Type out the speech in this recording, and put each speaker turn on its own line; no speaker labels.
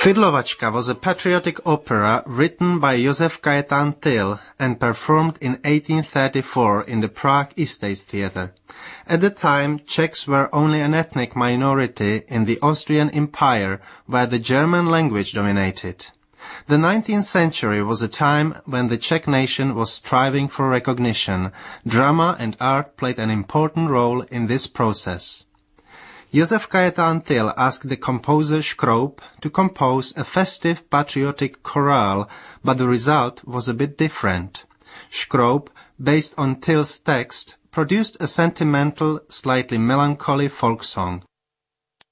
Fidlovačka was a patriotic opera written by Josef Cajetan Tyll and performed in 1834 in the Prague Estates Theatre. At the time, Czechs were only an ethnic minority in the Austrian Empire, where the German language dominated. The 19th century was a time when the Czech nation was striving for recognition. Drama and art played an important role in this process. Josef Cajetan Tyll asked the composer Škroup to compose a festive patriotic chorale, but the result was a bit different. Škroup, based on Tyll's text, produced a sentimental, slightly melancholy folk song.